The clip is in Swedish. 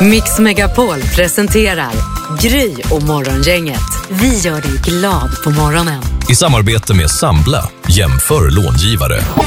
Mix Megapol presenterar Gry och Morgongänget. Vi gör dig glad på morgonen. I samarbete med Sambla, jämför långivare.